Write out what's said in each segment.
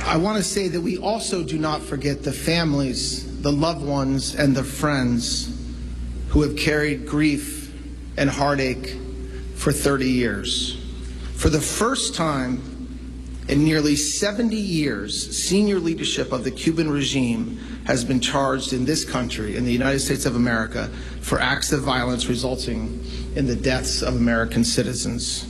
I want to say that we also do not forget the families, the loved ones, and the friends who have carried grief and heartache for 30 years. For the first time in nearly 70 years, senior leadership of the Cuban regime has been charged in this country, in the United States of America, for acts of violence resulting in the deaths of American citizens.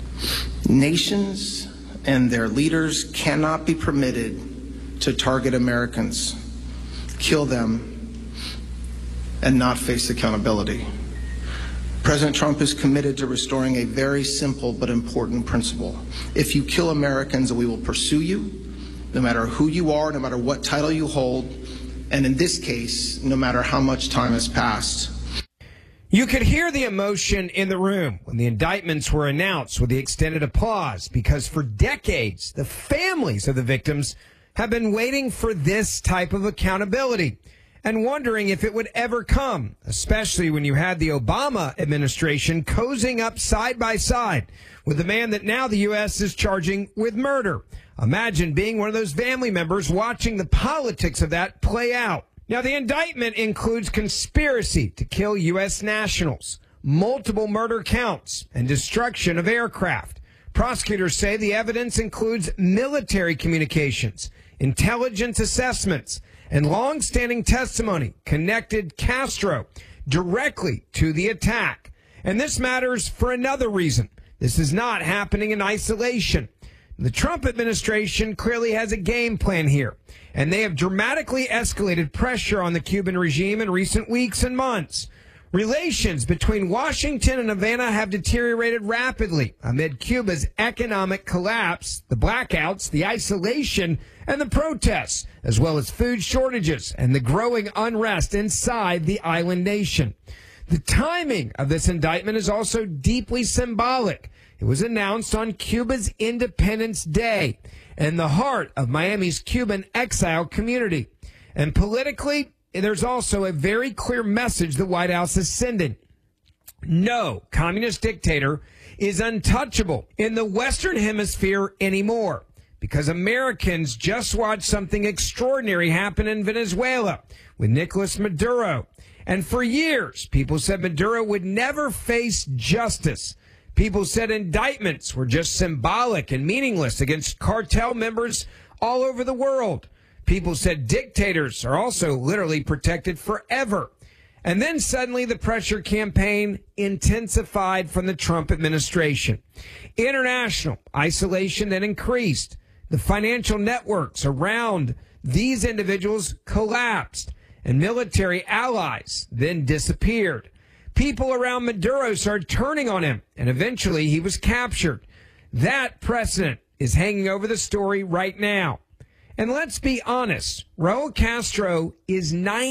Nations and their leaders cannot be permitted to target Americans, kill them, and not face accountability. President Trump is committed to restoring a very simple but important principle. If you kill Americans, we will pursue you, no matter who you are, no matter what title you hold, and in this case, no matter how much time has passed. You could hear the emotion in the room when the indictments were announced with the extended applause, because for decades, the families of the victims have been waiting for this type of accountability and wondering if it would ever come, especially when you had the Obama administration cozying up side by side with the man that now the U.S. is charging with murder. Imagine being one of those family members watching the politics of that play out. Now, the indictment includes conspiracy to kill U.S. nationals, multiple murder counts, and destruction of aircraft. Prosecutors say the evidence includes military communications, intelligence assessments, and long-standing testimony connected Castro directly to the attack. And this matters for another reason. This is not happening in isolation. The Trump administration clearly has a game plan here, and they have dramatically escalated pressure on the Cuban regime in recent weeks and months. Relations between Washington and Havana have deteriorated rapidly amid Cuba's economic collapse, the blackouts, the isolation, and the protests, as well as food shortages and the growing unrest inside the island nation. The timing of this indictment is also deeply symbolic. It was announced on Cuba's Independence Day in the heart of Miami's Cuban exile community. And politically, there's also a very clear message the White House is sending. No communist dictator is untouchable in the Western Hemisphere anymore, because Americans just watched something extraordinary happen in Venezuela with Nicolas Maduro. And for years, people said Maduro would never face justice. People said indictments were just symbolic and meaningless against cartel members all over the world. People said dictators are also literally protected forever. And then suddenly the pressure campaign intensified from the Trump administration. International isolation then increased. The financial networks around these individuals collapsed, and military allies then disappeared. People around Maduro started turning on him, and eventually he was captured. That precedent is hanging over the story right now. And let's be honest, Raul Castro is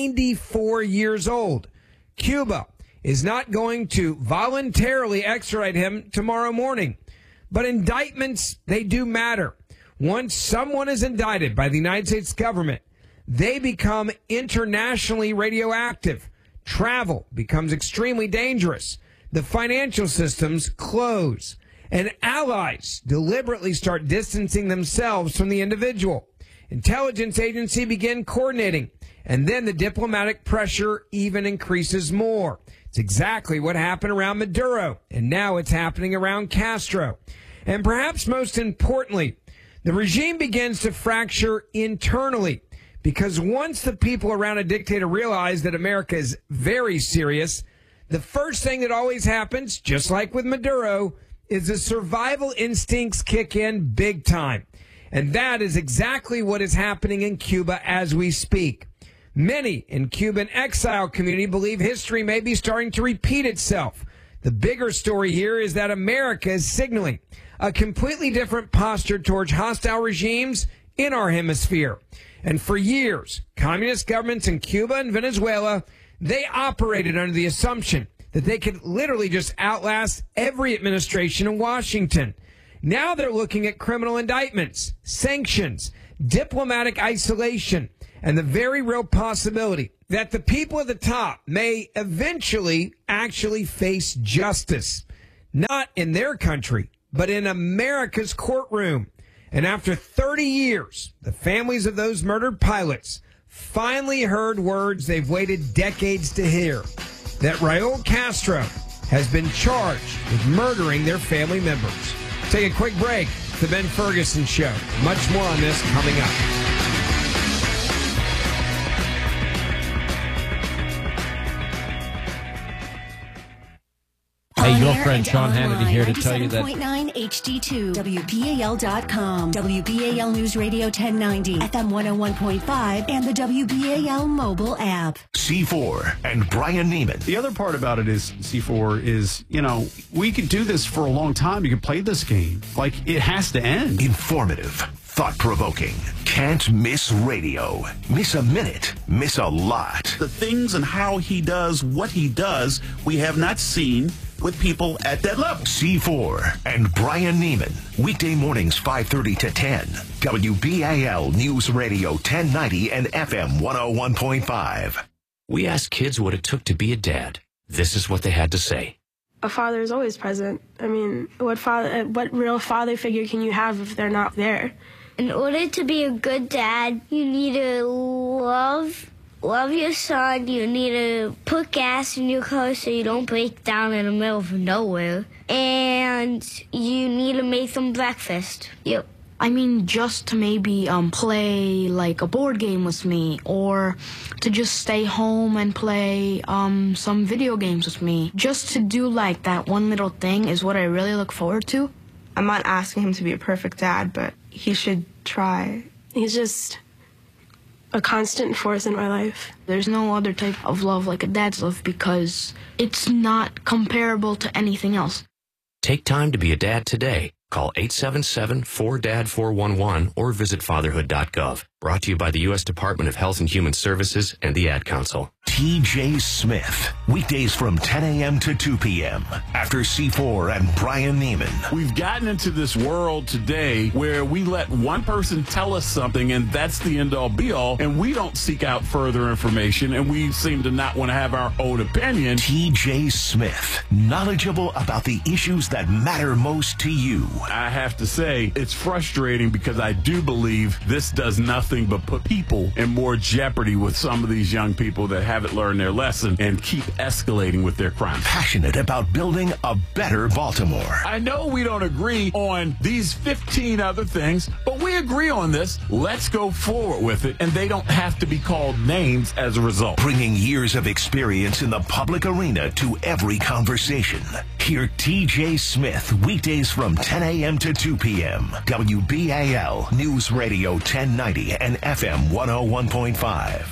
94 years old. Cuba is not going to voluntarily extradite him tomorrow morning. But indictments, they do matter. Once someone is indicted by the United States government, they become internationally radioactive. Travel becomes extremely dangerous. The financial systems close. And allies deliberately start distancing themselves from the individual. Intelligence agencies begin coordinating. And then the diplomatic pressure even increases more. It's exactly what happened around Maduro. And now it's happening around Castro. And perhaps most importantly, the regime begins to fracture internally. Because once the people around a dictator realize that America is very serious, the first thing that always happens, just like with Maduro, is the survival instincts kick in big time. And that is exactly what is happening in Cuba as we speak. Many in Cuban exile community believe history may be starting to repeat itself. The bigger story here is that America is signaling a completely different posture towards hostile regimes in our hemisphere. And for years, communist governments in Cuba and Venezuela, they operated under the assumption that they could literally just outlast every administration in Washington. Now they're looking at criminal indictments, sanctions, diplomatic isolation, and the very real possibility that the people at the top may eventually actually face justice. Not in their country, but in America's courtroom. And after 30 years, the families of those murdered pilots finally heard words they've waited decades to hear, that Raul Castro has been charged with murdering their family members. Take a quick break. The Ben Ferguson Show. Much more on this coming up. Hey, your friend Sean Hannity here to tell you that 97.9 HD2, WBAL.com, WBAL News Radio 1090, FM 101.5, and the WBAL mobile app. C4 and Brian Neiman. The other part about it is, C4, is, we could do this for a long time. You could play this game. Like, it has to end. Informative, thought-provoking, can't miss radio. Miss a minute, miss a lot. The things and how he does what he does, we have not seen with people at that level. C4 and Brian Neiman. Weekday mornings 5:30 to 10. WBAL News Radio 1090 and FM 101.5. We asked kids what it took to be a dad. This is what they had to say. A father is always present. I mean, what real father figure can you have if they're not there? In order to be a good dad, you need to love your son. You need to put gas in your car so you don't break down in the middle of nowhere. And you need to make them breakfast. Yep. I mean, just to maybe play like a board game with me, or to just stay home and play some video games with me. Just to do like that one little thing is what I really look forward to. I'm not asking him to be a perfect dad, but he should try. He's just a constant force in my life. There's no other type of love like a dad's love because it's not comparable to anything else. Take time to be a dad today. Call 877-4DAD-411 or visit fatherhood.gov. Brought to you by the U.S. Department of Health and Human Services and the Ad Council. TJ Smith. Weekdays from 10 a.m. to 2 p.m. After C4 and Brian Neiman. We've gotten into this world today where we let one person tell us something and that's the end-all be-all, and we don't seek out further information, and we seem to not want to have our own opinion. TJ Smith. Knowledgeable about the issues that matter most to you. I have to say, it's frustrating because I do believe this does nothing but put people in more jeopardy with some of these young people that haven't learned their lesson and keep escalating with their crimes. Passionate about building a better Baltimore. I know we don't agree on these 15 other things, but we agree on this. Let's go forward with it, and they don't have to be called names as a result. Bringing years of experience in the public arena to every conversation. Hear TJ Smith weekdays from 10 a.m. to 2 p.m. WBAL News Radio 1090 and FM 101.5.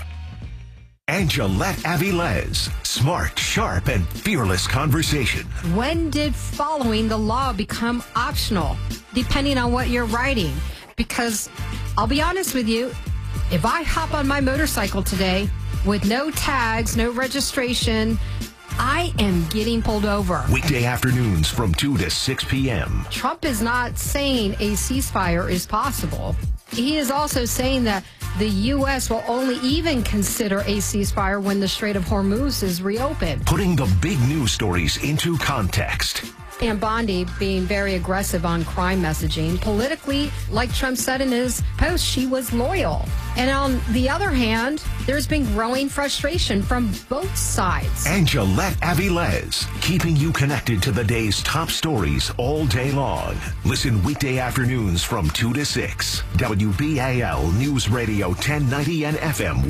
Angelette Avilés. Smart, sharp, and fearless conversation. When did following the law become optional? Depending on what you're writing. Because I'll be honest with you, if I hop on my motorcycle today with no tags, no registration, I am getting pulled over. Weekday afternoons from 2 to 6 p.m. Trump is not saying a ceasefire is possible. He is also saying that the U.S. will only even consider a ceasefire when the Strait of Hormuz is reopened. Putting the big news stories into context. And Bondi being very aggressive on crime messaging. Politically, like Trump said in his post, she was loyal. And on the other hand, there's been growing frustration from both sides. Angelette Avilés, keeping you connected to the day's top stories all day long. Listen weekday afternoons from 2 to 6. WBAL News Radio 1090 and FM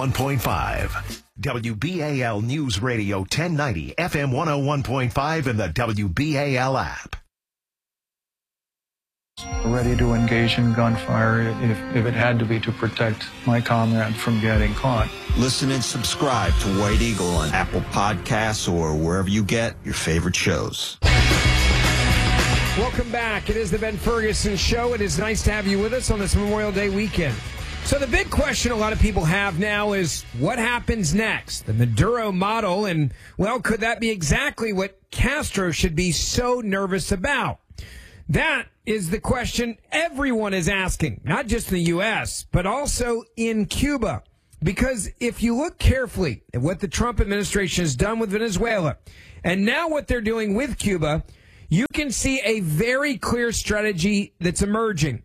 101.5. WBAL News Radio 1090, FM 101.5, and the WBAL app. Ready to engage in gunfire if it had to be to protect my comrade from getting caught. Listen and subscribe to White Eagle on Apple Podcasts or wherever you get your favorite shows. Welcome back. It is the Ben Ferguson Show. It is nice to have you with us on this Memorial Day weekend. So the big question a lot of people have now is what happens next? The Maduro model, and, well, could that be exactly what Castro should be so nervous about? That is the question everyone is asking, not just in the U.S., but also in Cuba. Because if you look carefully at what the Trump administration has done with Venezuela, and now what they're doing with Cuba, you can see a very clear strategy that's emerging.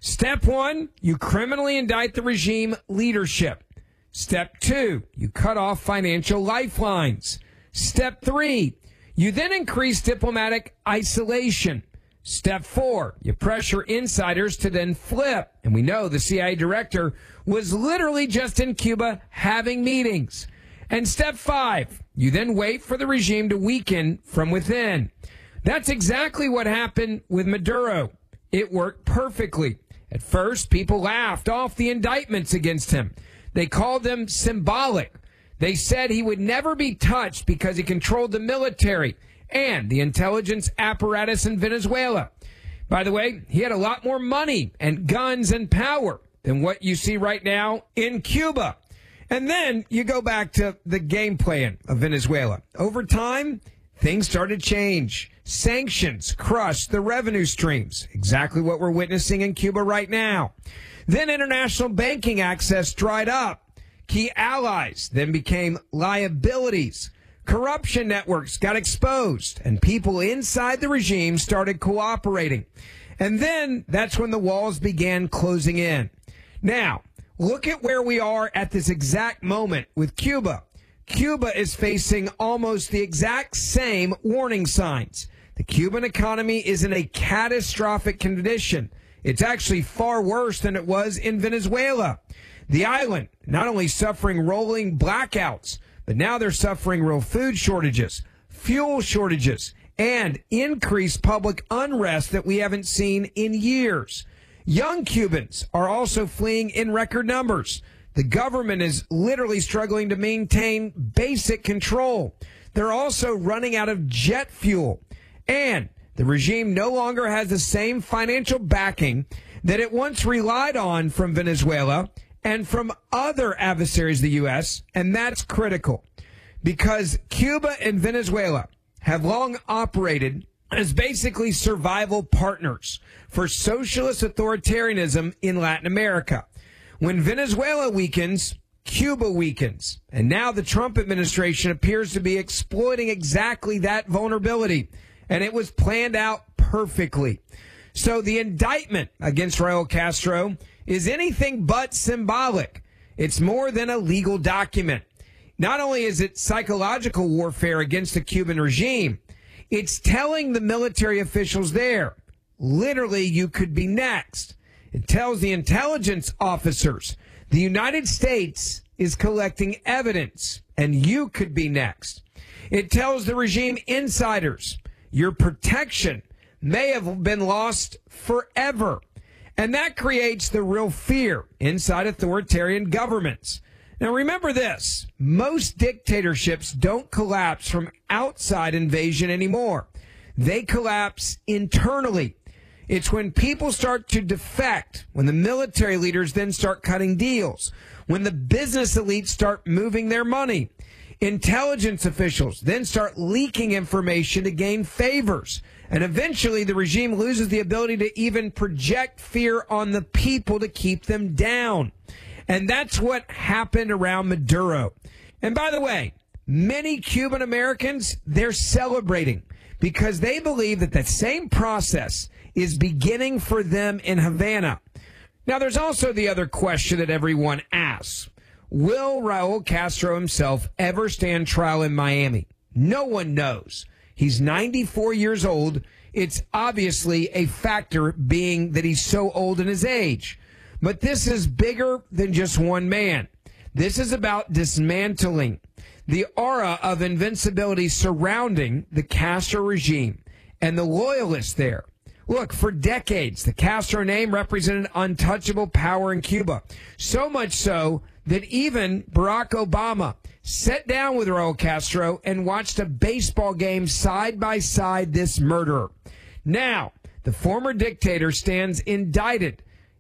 Step 1, you criminally indict the regime leadership. Step 2, you cut off financial lifelines. Step 3, you then increase diplomatic isolation. Step 4, you pressure insiders to then flip. And we know the CIA director was literally just in Cuba having meetings. And step 5, you then wait for the regime to weaken from within. That's exactly what happened with Maduro. It worked perfectly. At first, people laughed off the indictments against him. They called them symbolic. They said he would never be touched because he controlled the military and the intelligence apparatus in Venezuela. By the way, he had a lot more money and guns and power than what you see right now in Cuba. And then you go back to the game plan of Venezuela. Over time, things started to change. Sanctions crushed the revenue streams, exactly what we're witnessing in Cuba right now. Then international banking access dried up. Key allies then became liabilities. Corruption networks got exposed, and people inside the regime started cooperating. And then that's when the walls began closing in. Now, look at where we are at this exact moment with Cuba. Cuba is facing almost the exact same warning signs. The Cuban economy is in a catastrophic condition. It's actually far worse than it was in Venezuela. The island not only suffering rolling blackouts, but now they're suffering real food shortages, fuel shortages, and increased public unrest that we haven't seen in years. Young Cubans are also fleeing in record numbers. The government is literally struggling to maintain basic control. They're also running out of jet fuel. And the regime no longer has the same financial backing that it once relied on from Venezuela and from other adversaries of the U.S., and that's critical because Cuba and Venezuela have long operated as basically survival partners for socialist authoritarianism in Latin America. When Venezuela weakens, Cuba weakens. And now the Trump administration appears to be exploiting exactly that vulnerability. And it was planned out perfectly. So the indictment against Raul Castro is anything but symbolic. It's more than a legal document. Not only is it psychological warfare against the Cuban regime, it's telling the military officials there, literally, you could be next. It tells the intelligence officers, the United States is collecting evidence, and you could be next. It tells the regime insiders, your protection may have been lost forever. And that creates the real fear inside authoritarian governments. Now remember this, most dictatorships don't collapse from outside invasion anymore. They collapse internally. It's when people start to defect, when the military leaders then start cutting deals, when the business elites start moving their money. Intelligence officials then start leaking information to gain favors. And eventually the regime loses the ability to even project fear on the people to keep them down. And that's what happened around Maduro. And by the way, many Cuban Americans, they're celebrating because they believe that that same process is beginning for them in Havana. Now, there's also the other question that everyone asks. Will Raul Castro himself ever stand trial in Miami? No one knows. He's 94 years old. It's obviously a factor being that he's so old in his age. But this is bigger than just one man. This is about dismantling the aura of invincibility surrounding the Castro regime and the loyalists there. Look, for decades, the Castro name represented untouchable power in Cuba. So much so that even Barack Obama sat down with Raul Castro and watched a baseball game side by side this murderer. Now, the former dictator stands indicted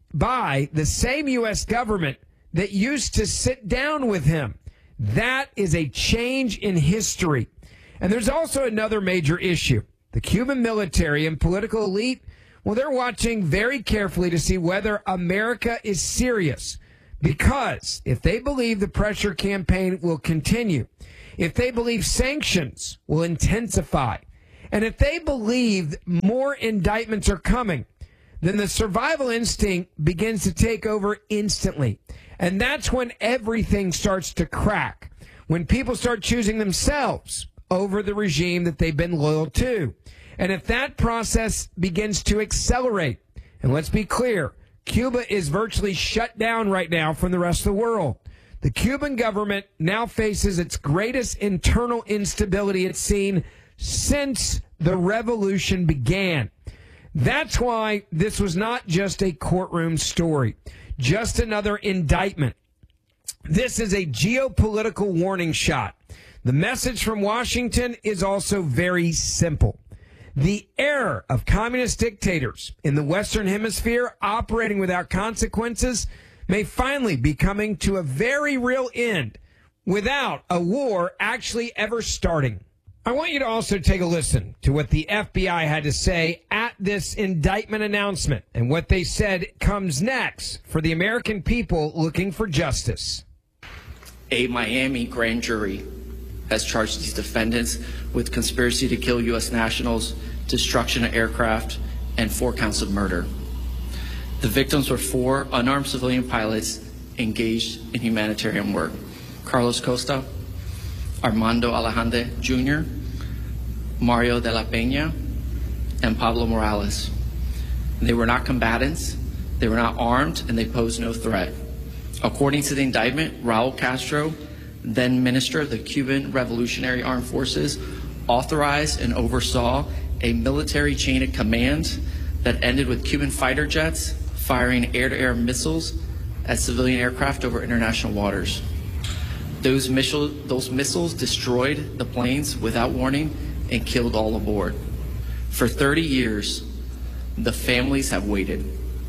by the same U.S. government that used to sit down with him. That is a change in history. And there's also another major issue. The Cuban military and political elite, well, they're watching very carefully to see whether America is serious. Because if they believe the pressure campaign will continue, if they believe sanctions will intensify, and if they believe more indictments are coming, then the survival instinct begins to take over instantly. And that's when everything starts to crack, when people start choosing themselves over the regime that they've been loyal to. And if that process begins to accelerate, and let's be clear, Cuba is virtually shut down right now from the rest of the world. The Cuban government now faces its greatest internal instability it's seen since the revolution began. That's why this was not just a courtroom story, just another indictment. This is a geopolitical warning shot. The message from Washington is also very simple. The era of communist dictators in the Western Hemisphere operating without consequences may finally be coming to a very real end without a war actually ever starting. I want you to also take a listen to what the FBI had to say at this indictment announcement and what they said comes next for the American people looking for justice. A Miami grand jury has charged these defendants with conspiracy to kill U.S. nationals, destruction of aircraft, and 4 counts of murder. The victims were 4 unarmed civilian pilots engaged in humanitarian work: Carlos Costa, Armando Alejandre Jr., Mario de la Peña, and Pablo Morales. They were not combatants, they were not armed, and they posed no threat. According to the indictment, Raul Castro, then minister of the Cuban Revolutionary Armed Forces, authorized and oversaw a military chain of command that ended with Cuban fighter jets firing air-to-air missiles at civilian aircraft over international waters. Those missiles destroyed the planes without warning and killed all aboard. For 30 years, the families have waited.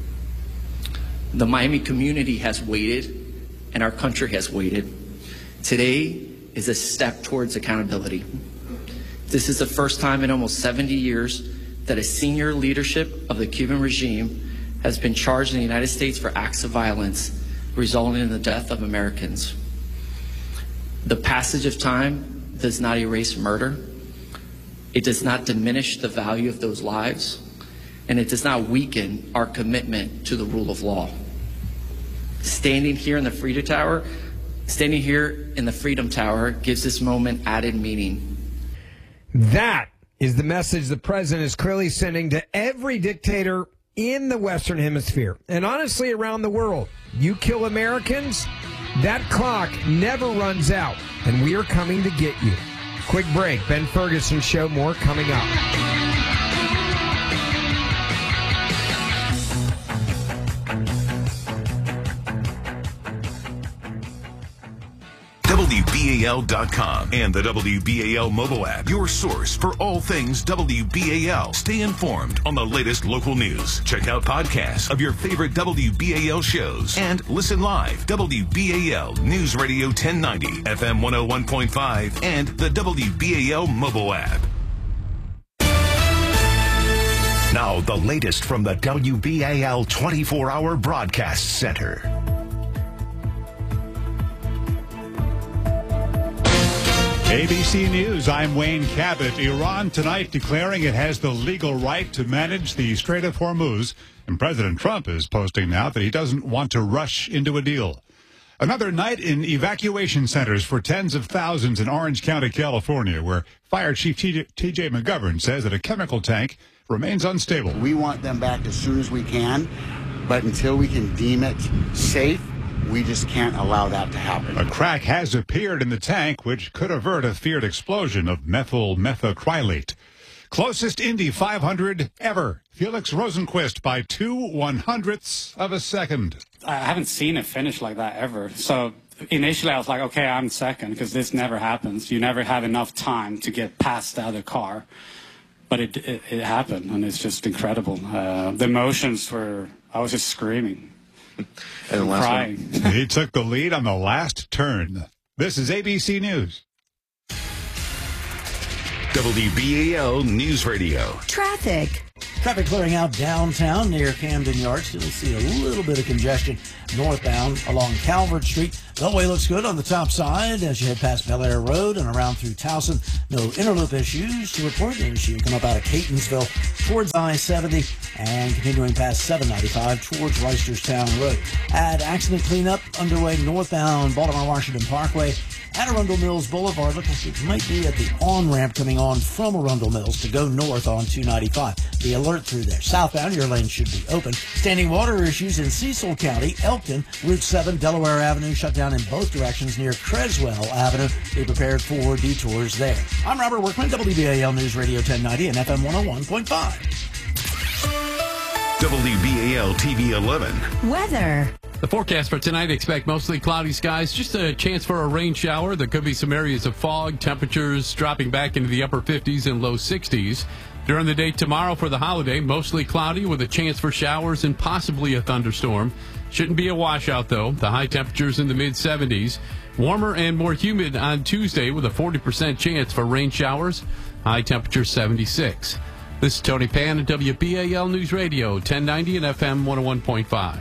The Miami community has waited, and our country has waited. Today is a step towards accountability. This is the first time in almost 70 years that a senior leadership of the Cuban regime has been charged in the United States for acts of violence resulting in the death of Americans. The passage of time does not erase murder. It does not diminish the value of those lives, and it does not weaken our commitment to the rule of law. Standing here in the Freedom Tower gives this moment added meaning. That is the message the president is clearly sending to every dictator in the Western Hemisphere and honestly around the world. You kill Americans, that clock never runs out, and we are coming to get you. Quick break. Ben Ferguson Show. More coming up. WBAL.com and the WBAL mobile app, your source for all things WBAL. Stay informed on the latest local news. Check out podcasts of your favorite WBAL shows and listen live. WBAL News Radio 1090, FM 101.5, and the WBAL mobile app. Now, the latest from the WBAL 24-hour broadcast center. ABC News, I'm Wayne Cabot. Iran tonight declaring it has the legal right to manage the Strait of Hormuz. And President Trump is posting now that he doesn't want to rush into a deal. Another night in evacuation centers for tens of thousands in Orange County, California, where Fire Chief T.J. McGovern says that a chemical tank remains unstable. We want them back as soon as we can, but until we can deem it safe, we just can't allow that to happen. A crack has appeared in the tank, which could avert a feared explosion of methyl methacrylate. Closest Indy 500 ever. Felix Rosenqvist by 2/100ths of a second. I haven't seen a finish like that ever. So initially I was like, okay, I'm second, because this never happens. You never have enough time to get past the other car. But it happened, and it's just incredible. The emotions were, I was just screaming. And crying. He took the lead on the last turn. This is ABC News. WBAL News Radio. Traffic. Traffic clearing out downtown near Camden Yards. Still see a little bit of congestion northbound along Calvert Street. Beltway looks good on the top side as you head past Bel Air Road and around through Towson. No interloop issues to report as you come up out of Catonsville towards I-70 and continuing past 795 towards Reisterstown Road. Add accident cleanup underway northbound Baltimore-Washington Parkway at Arundel Mills Boulevard. Looks like it might be at the on-ramp coming on from Arundel Mills to go north on 295. The alert through there. Southbound, your lane should be open. Standing water issues in Cecil County. Elkton, Route 7, Delaware Avenue shut down in both directions near Creswell Avenue. Be prepared for detours there. I'm Robert Workman, WBAL News Radio 1090 and FM 101.5. WBAL TV 11. Weather. The forecast for tonight, expect mostly cloudy skies, just a chance for a rain shower. There could be some areas of fog, temperatures dropping back into the upper 50s and low 60s. During the day tomorrow for the holiday, mostly cloudy with a chance for showers and possibly a thunderstorm. Shouldn't be a washout, though. The high temperatures in the mid-70s. Warmer and more humid on Tuesday with a 40% chance for rain showers. High temperature 76. This is Tony Pan at WBAL News Radio, 1090 and FM 101.5.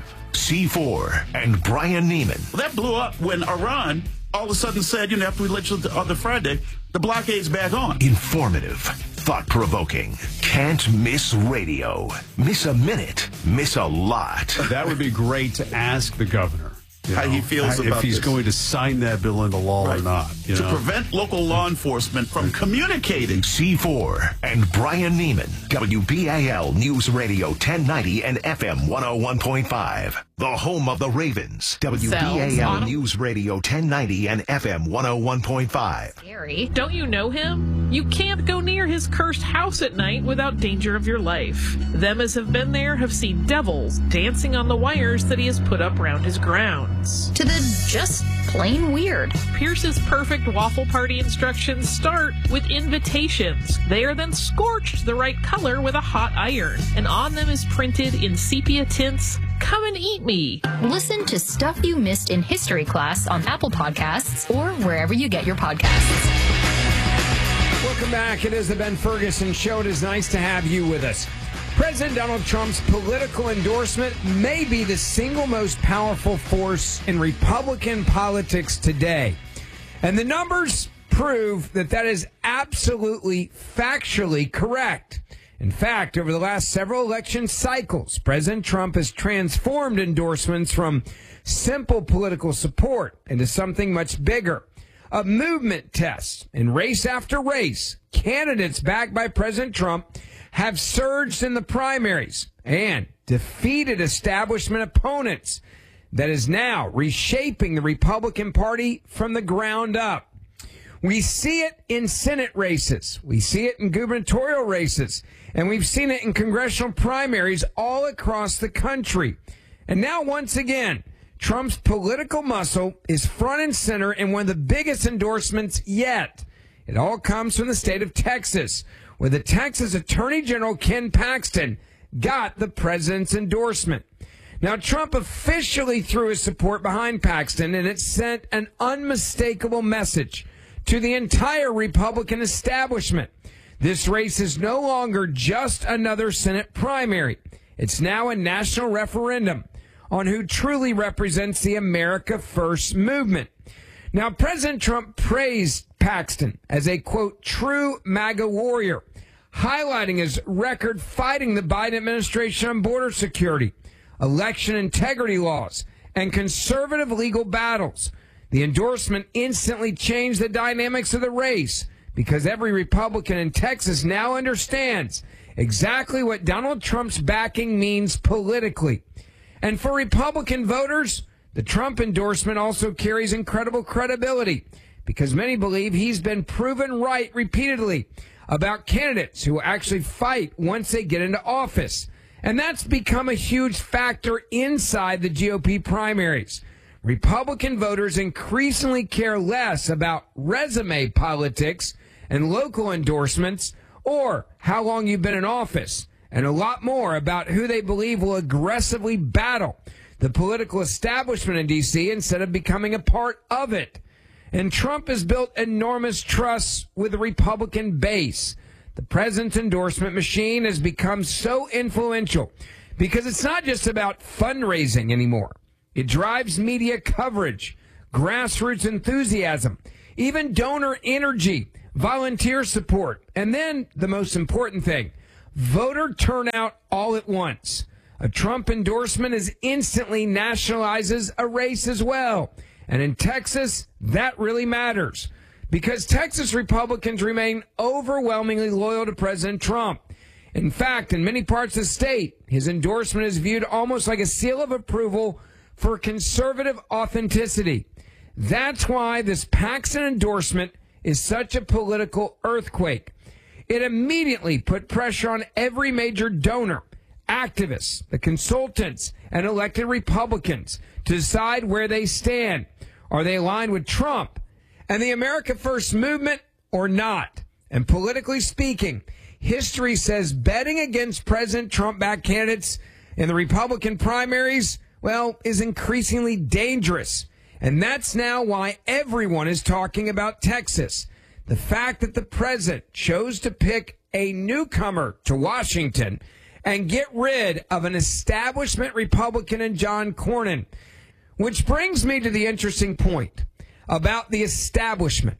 C4 and Brian Neiman. Well, that blew up when Iran all of a sudden said, after we let you the other Friday, the blockade's back on. Informative, thought-provoking, can't miss radio. Miss a minute, miss a lot. That would be great to ask the governor. How he feels about if he's this. going to sign that bill into law or not. To prevent local law enforcement from communicating. C4 and Brian Neiman. WBAL News Radio 1090 and FM 101.5. The home of the Ravens. WBAL News Radio 1090 and FM 101.5. Gary, don't you know him? You can't go near his cursed house at night without danger of your life. Them as have been there have seen devils dancing on the wires that he has put up round his grounds. To the just plain weird. Pierce's perfect waffle party instructions start with invitations. They are then scorched the right color with a hot iron, and on them is printed in sepia tints, "Come and eat me." Listen to Stuff You Missed in History Class on Apple Podcasts or wherever you get your podcasts. Welcome back. It is the Ben Ferguson Show. It is nice to have you with us. President Donald Trump's political endorsement may be the single most powerful force in Republican politics today. And the numbers prove that that is absolutely factually correct. In fact, over the last several election cycles, President Trump has transformed endorsements from simple political support into something much bigger. A movement test. In race after race, candidates backed by President Trump have surged in the primaries and defeated establishment opponents that is now reshaping the Republican Party from the ground up. We see it in Senate races. We see it in gubernatorial races. And we've seen it in congressional primaries all across the country. And now, once again, Trump's political muscle is front and center in one of the biggest endorsements yet. It all comes from the state of Texas, where the Texas Attorney General Ken Paxton got the president's endorsement. Now, Trump officially threw his support behind Paxton, and it sent an unmistakable message to the entire Republican establishment. This race is no longer just another Senate primary. It's now a national referendum on who truly represents the America First movement. Now, President Trump praised Paxton as a, quote, true MAGA warrior, highlighting his record fighting the Biden administration on border security, election integrity laws, and conservative legal battles. The endorsement instantly changed the dynamics of the race because every Republican in Texas now understands exactly what Donald Trump's backing means politically. And for Republican voters, the Trump endorsement also carries incredible credibility because many believe he's been proven right repeatedly about candidates who actually fight once they get into office. And that's become a huge factor inside the GOP primaries. Republican voters increasingly care less about resume politics and local endorsements or how long you've been in office, and a lot more about who they believe will aggressively battle the political establishment in D.C. instead of becoming a part of it. And Trump has built enormous trust with the Republican base. the president's endorsement machine has become so influential because it's not just about fundraising anymore. It drives media coverage, grassroots enthusiasm, even donor energy, volunteer support, and then the most important thing, voter turnout all at once. A Trump endorsement instantly nationalizes a race as well. And in Texas, that really matters because Texas Republicans remain overwhelmingly loyal to President Trump. In fact, in many parts of the state, his endorsement is viewed almost like a seal of approval for conservative authenticity. That's why this Paxton endorsement is such a political earthquake. It immediately put pressure on every major donor, activists, the consultants, and elected Republicans to decide where they stand. Are they aligned with Trump and the America First movement or not? And politically speaking, history says betting against President Trump-backed candidates in the Republican primaries, well, is increasingly dangerous. And that's now why everyone is talking about Texas. The fact that the president chose to pick a newcomer to Washington and get rid of an establishment Republican in John Cornyn. Which brings me to the interesting point about the establishment.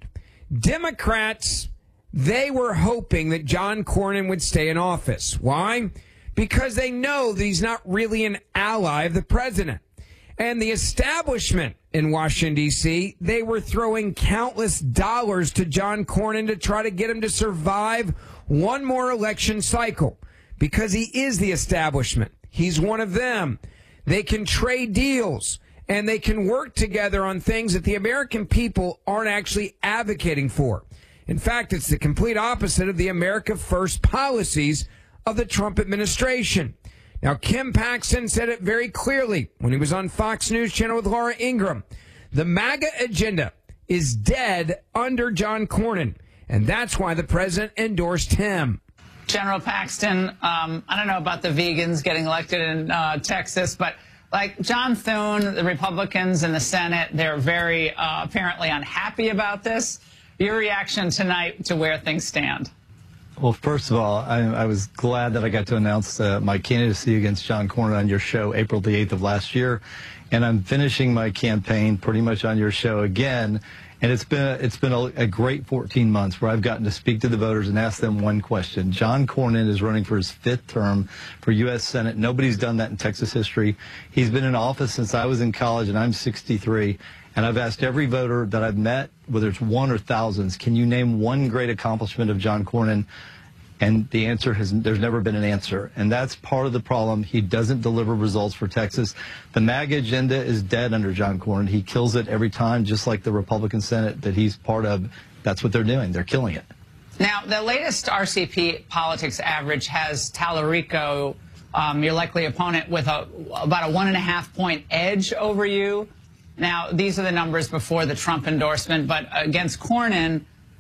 Democrats, they were hoping that John Cornyn would stay in office. Why? Because they know that he's not really an ally of the president. And the establishment in Washington, D.C., they were throwing countless dollars to John Cornyn to try to get him to survive one more election cycle. Because he is the establishment. He's one of them. They can trade deals, and they can work together on things that the American people aren't actually advocating for. In fact, it's the complete opposite of the America First policies of the Trump administration. Now, Kim Paxton said it very clearly when he was on Fox News Channel with Laura Ingraham. The MAGA agenda is dead under John Cornyn, and that's why the president endorsed him. General Paxton, I don't know about the vegans getting elected in Texas, but like John Thune, the Republicans in the Senate, they're very apparently unhappy about this. Your reaction tonight to where things stand? Well, first of all, I was glad that I got to announce my candidacy against John Cornyn on your show April the 8th of last year. And I'm finishing my campaign pretty much on your show again. And it's been a great 14 months where I've gotten to speak to the voters and ask them one question. John Cornyn is running for his 5th term for U.S. Senate. Nobody's done that in Texas history. He's been in office since I was in college, and I'm 63. And I've asked every voter that I've met, whether it's one or thousands, can you name one great accomplishment of John Cornyn? And the answer there's never been an answer. And that's part of the problem. He doesn't deliver results for Texas. The MAGA agenda is dead under John Cornyn. He kills it every time, just like the Republican Senate that he's part of. That's what they're doing. They're killing it. Now, the latest RCP politics average has Tallarico, your likely opponent, with about a 1.5-point edge over you. Now, these are the numbers before the Trump endorsement, but against Cornyn,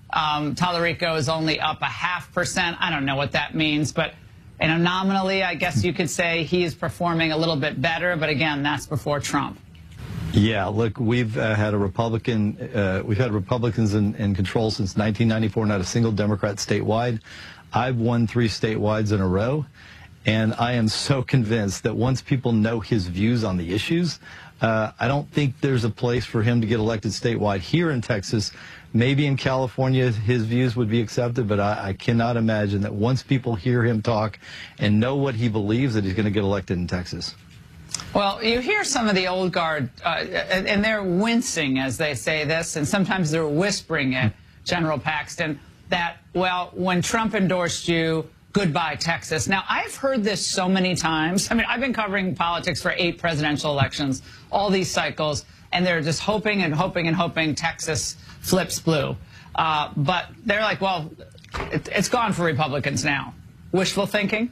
Tallarico is only up 0.5%. I don't know what that means, but nominally, I guess you could say he is performing a little bit better. But again, that's before Trump. Yeah, look, we've had Republicans in control since 1994. Not a single Democrat statewide. I've won 3 statewide in a row, and I am so convinced that once people know his views on the issues, I don't think there's a place for him to get elected statewide. Here in Texas, maybe in California, his views would be accepted, but I cannot imagine that once people hear him talk and know what he believes, that he's going to get elected in Texas. Well, you hear some of the old guard, and they're wincing as they say this, and sometimes they're whispering it, General Paxton, that, well, when Trump endorsed you, goodbye, Texas. Now, I've heard this so many times. I mean, I've been covering politics for 8 presidential elections, all these cycles, and they're just hoping and hoping and hoping Texas flips blue. But they're like, well, it's gone for Republicans now. Wishful thinking?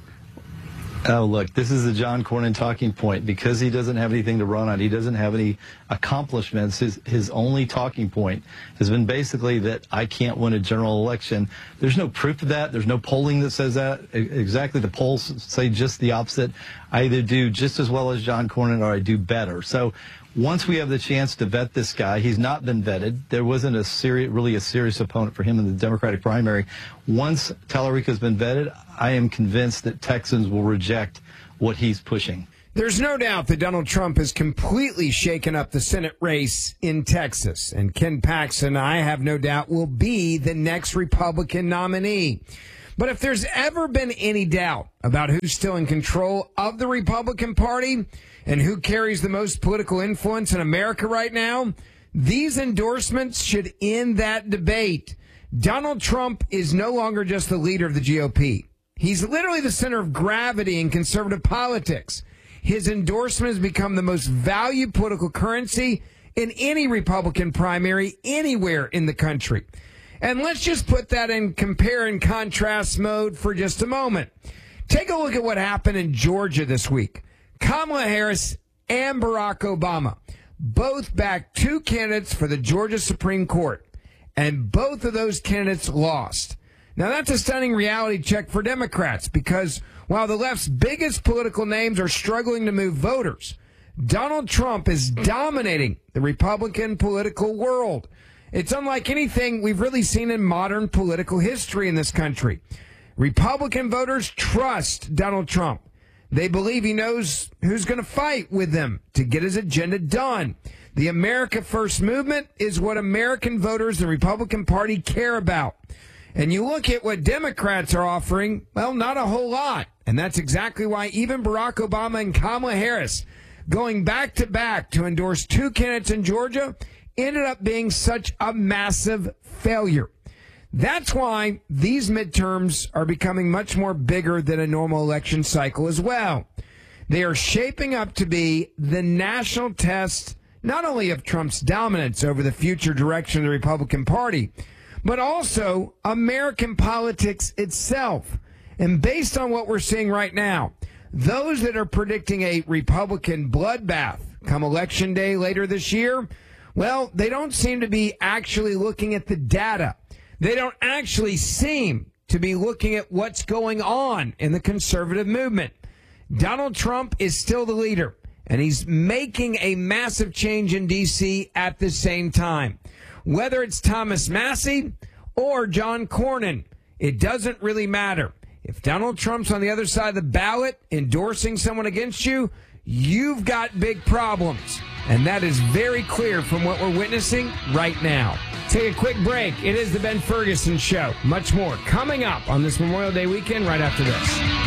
Oh, look, this is the John Cornyn talking point. Because he doesn't have anything to run on, he doesn't have any accomplishments, his only talking point has been basically that I can't win a general election. There's no proof of that. There's no polling that says that. Exactly, the polls say just the opposite. I either do just as well as John Cornyn or I do better. So Once we have the chance to vet this guy, he's not been vetted. There wasn't really a serious opponent for him in the Democratic primary. Once Tallarico's been vetted, I am convinced that Texans will reject what he's pushing. There's no doubt that Donald Trump has completely shaken up the Senate race in Texas, and Ken Paxton, I have no doubt, will be the next Republican nominee. But if there's ever been any doubt about who's still in control of the Republican Party and who carries the most political influence in America right now, these endorsements should end that debate. Donald Trump is no longer just the leader of the GOP. He's literally the center of gravity in conservative politics. His endorsement has become the most valued political currency in any Republican primary anywhere in the country. And let's just put that in compare and contrast mode for just a moment. Take a look at what happened in Georgia this week. Kamala Harris and Barack Obama both backed two candidates for the Georgia Supreme Court, and both of those candidates lost. Now, that's a stunning reality check for Democrats, because while the left's biggest political names are struggling to move voters, Donald Trump is dominating the Republican political world. It's unlike anything we've really seen in modern political history in this country. Republican voters trust Donald Trump. They believe he knows who's going to fight with them to get his agenda done. The America First movement is what American voters in the Republican Party care about. And you look at what Democrats are offering, well, not a whole lot. And that's exactly why even Barack Obama and Kamala Harris, going back to endorse two candidates in Georgia, ended up being such a massive failure. That's why these midterms are becoming much more bigger than a normal election cycle as well. They are shaping up to be the national test, not only of Trump's dominance over the future direction of the Republican Party, but also American politics itself. And based on what we're seeing right now, those that are predicting a Republican bloodbath come Election Day later this year, well, they don't seem to be actually looking at the data. They don't actually seem to be looking at what's going on in the conservative movement. Donald Trump is still the leader, and he's making a massive change in D.C. at the same time. Whether it's Thomas Massie or John Cornyn, it doesn't really matter. If Donald Trump's on the other side of the ballot endorsing someone against you, you've got big problems. And that is very clear from what we're witnessing right now. Take a quick break. It is the Ben Ferguson Show. Much more coming up on this Memorial Day weekend right after this.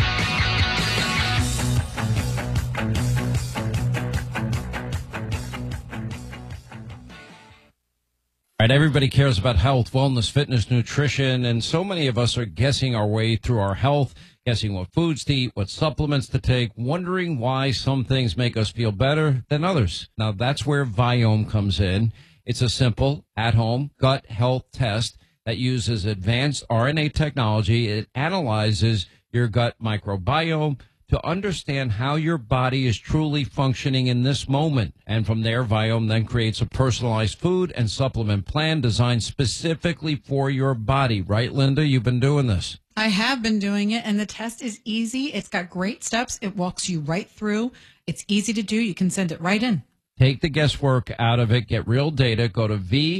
All right, everybody cares about health, wellness, fitness, nutrition, and so many of us are guessing our way through our health, guessing what foods to eat, what supplements to take, wondering why some things make us feel better than others. Now, that's where Viome comes in. It's a simple, at-home gut health test that uses advanced RNA technology. It analyzes your gut microbiome to understand how your body is truly functioning in this moment. And from there, Viome then creates a personalized food and supplement plan designed specifically for your body. Right, Linda? You've been doing this. I have been doing it, and the test is easy. It's got great steps. It walks you right through. It's easy to do. You can send it right in. Take the guesswork out of it. Get real data. Go to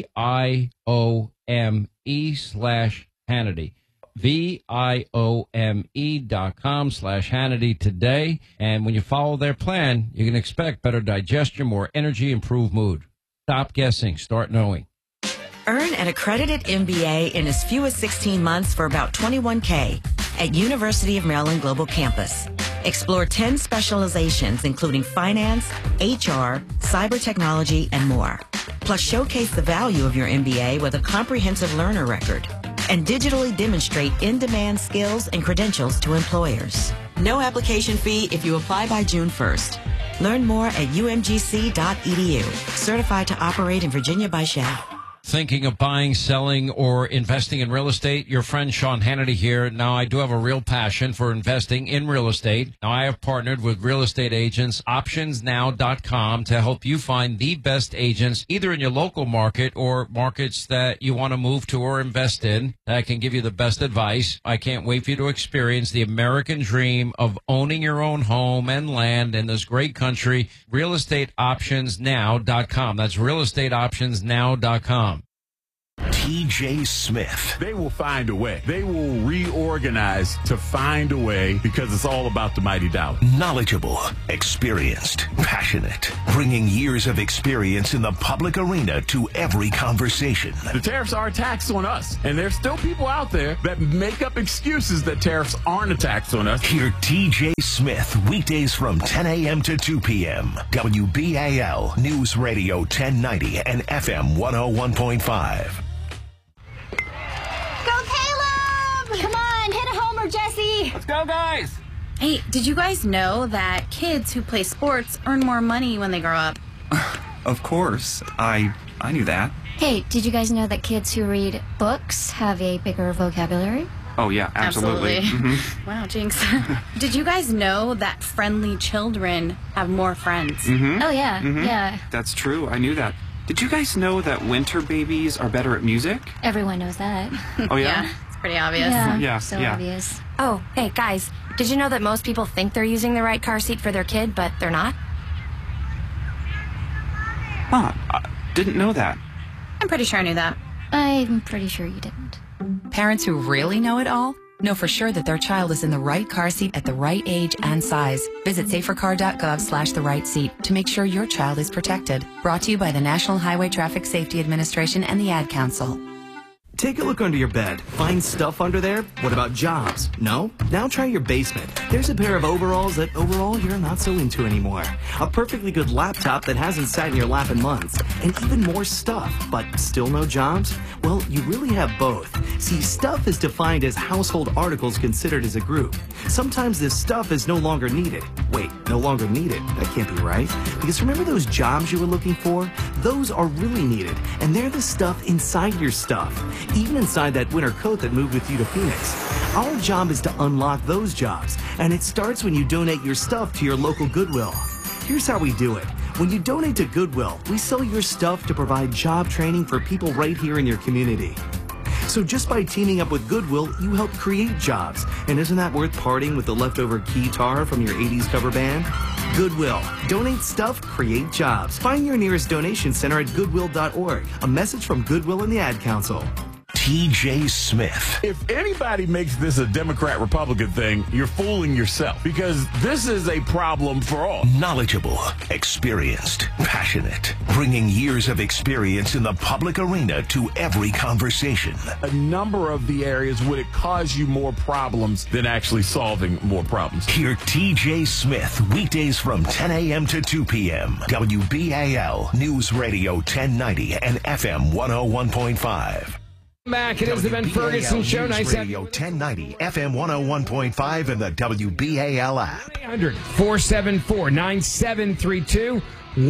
VIOME/Hannity. VIOME.com/Hannity today. And when you follow their plan, you can expect better digestion, more energy, improved mood. Stop guessing. Start knowing. Earn an accredited MBA in as few as 16 months for about $21K at University of Maryland Global Campus. Explore 10 specializations, including finance, HR, cyber technology, and more. Plus, showcase the value of your MBA with a comprehensive learner record and digitally demonstrate in-demand skills and credentials to employers. No application fee if you apply by June 1st. Learn more at umgc.edu. Certified to operate in Virginia by Shell. thinking of buying, selling, or investing in real estate? Your friend Sean Hannity here. Now, I do have a real passion for investing in real estate. Now, I have partnered with real estate agents, optionsnow.com, to help you find the best agents, either in your local market or markets that you want to move to or invest in, that can give you the best advice. I can't wait for you to experience the American dream of owning your own home and land in this great country. realestateoptionsnow.com. That's realestateoptionsnow.com. TJ Smith. They will find a way. They will reorganize to find a way because it's all about the mighty dollar. Knowledgeable, experienced, passionate, bringing years of experience in the public arena to every conversation. The tariffs are a tax on us, and there's still people out there that make up excuses that tariffs aren't a tax on us. Hear TJ Smith weekdays from 10 a.m. to 2 p.m. WBAL News Radio 1090 and FM 101.5. Come on, hit a homer, Jesse. Let's go, guys. Hey, did you guys know that kids who play sports earn more money when they grow up? Of course. I knew that. Hey, did you guys know that kids who read books have a bigger vocabulary? Oh, yeah, absolutely. Mm-hmm. Wow, Jinx. Did you guys know that friendly children have more friends? Mm-hmm. Oh, yeah, Mm-hmm. yeah. That's true. I knew that. Did you guys know that winter babies are better at music? Everyone knows that. Oh, yeah? It's pretty obvious. Yeah, so yeah. obvious. Oh, hey, guys, did you know that most people think they're using the right car seat for their kid, but they're not? Huh, didn't know that. I'm pretty sure I knew that. I'm pretty sure you didn't. Parents who really know it all know for sure that their child is in the right car seat at the right age and size. Visit safercar.gov/the right seat to make sure your child is protected. Brought to you by the National Highway Traffic Safety Administration and the Ad Council. Take a look under your bed. Find stuff under there? What about jobs? No? Now try your basement. There's a pair of overalls that overall you're not so into anymore. A perfectly good laptop that hasn't sat in your lap in months. And even more stuff, but still no jobs? Well, you really have both. See, stuff is defined as household articles considered as a group. Sometimes this stuff is no longer needed. Wait, no longer needed? That can't be right. Because remember those jobs you were looking for? Those are really needed, and they're the stuff inside your stuff. Even inside that winter coat that moved with you to Phoenix. Our job is to unlock those jobs, and it starts when you donate your stuff to your local Goodwill. Here's how we do it. When you donate to Goodwill, we sell your stuff to provide job training for people right here in your community. So just by teaming up with Goodwill, you help create jobs. And isn't that worth parting with the leftover keytar from your 80s cover band? Goodwill. Donate stuff, create jobs. Find your nearest donation center at goodwill.org. A message from Goodwill and the Ad Council. TJ Smith. If anybody makes this a Democrat-Republican thing, you're fooling yourself because this is a problem for all. Knowledgeable, experienced, passionate, bringing years of experience in the public arena to every conversation. A number of the areas would it cause you more problems than actually solving more problems. Hear TJ Smith weekdays from 10 a.m. to 2 p.m. WBAL News Radio 1090 and FM 101.5. Back. It is the Ben Ferguson Show. News Radio 1090, FM 101.5, and the WBAL app. 1-800-474-9732.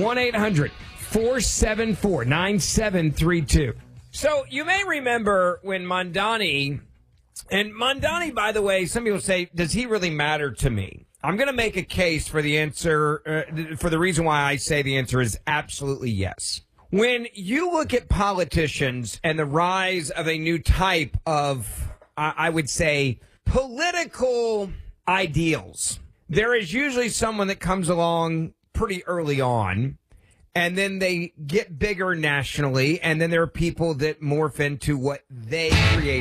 1-800-474-9732. So you may remember when Mondani, and Mondani, by the way, some people say, does he really matter to me? I'm going to make a case for the answer, for the reason why I say the answer is absolutely yes. When you look at politicians and the rise of a new type of, I would say, political ideals, there is usually someone that comes along pretty early on, and then they get bigger nationally, and then there are people that morph into what they create.